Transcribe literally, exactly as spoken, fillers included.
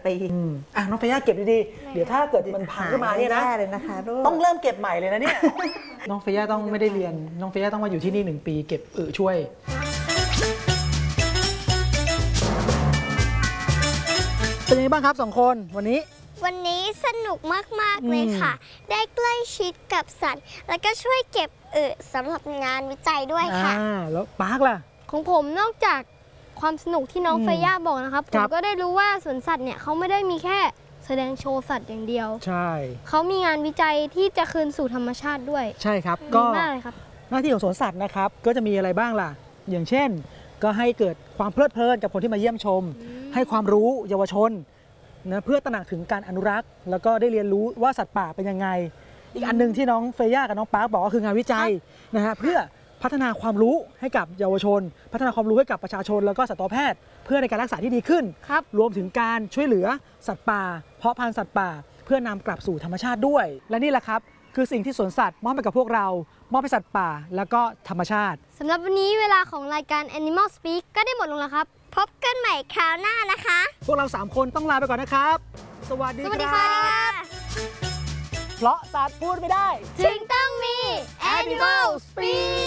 ปีอ่ะน้องเฟย่าเก็บดีๆเดี๋ยวถ้าเกิดมันพังขึ้นมาเนี่ยนะเลยนะคะต้องเริ่มเก็บใหม่เลยนะเนี่ยน้องเฟย่าต้องไม่ได้เรียนน้องเฟย่าต้องมาอยู่ที่นี่หนึ่งปีเก็บอึช่วยเป็นยังไงบ้างครับสองคนวันนี้วันนี้สนุกมากๆเลยค่ะ ได้ใกล้ชิดกับสัตว์แล้วก็ช่วยเก็บอึสำหรับงานวิจัยด้วยค่ะแล้วปาร์คล่ะของผมนอกจากความสนุกที่น้องเฟย่าบอกนะครับผมก็ได้รู้ว่าสวนสัตว์เนี่ยเขาไม่ได้มีแค่แสดงโชว์สัตว์อย่างเดียวใช่เขามีงานวิจัยที่จะคืนสู่ธรรมชาติด้วยใช่ครับก็มากเลยครับหน้าที่ของสวนสัตว์นะครับก็จะมีอะไรบ้างล่ะอย่างเช่นก็ให้เกิดความเพลิดเพลินกับคนที่มาเยี่ยมชมให้ความรู้เยาวชนนะเพื่อตระหนักถึงการอนุรักษ์แล้วก็ได้เรียนรู้ว่าสัตว์ป่าเป็นยังไงอีกอันนึงที่น้องเฟย่ากับน้องปาร์คบอกก็คืองานวิจัยนะฮะเพื่อพัฒนาความรู้ให้กับเยาวชนพัฒนาความรู้ให้กับประชาชนแล้วก็สัตวแพทย์เพื่อในการรักษาที่ดีขึ้นรวมถึงการช่วยเหลือสัตว์ป่าเพาะพันธุ์สัตว์ป่าเพื่อนำกลับสู่ธรรมชาติด้วยและนี่แหละครับคือสิ่งที่สวนสัตว์มอบให้กับพวกเรามอบให้สัตว์ป่าแล้วก็ธรรมชาติสำหรับวันนี้เวลาของรายการ Animal Speak ก็ได้หมดลงแล้วครับพบกันใหม่คราวหน้านะคะพวกเราสามคนต้องลาไปก่อนนะครับสวัสดีครับเพราะสัตว์พูดไม่ได้จึงต้องมี Animal Speak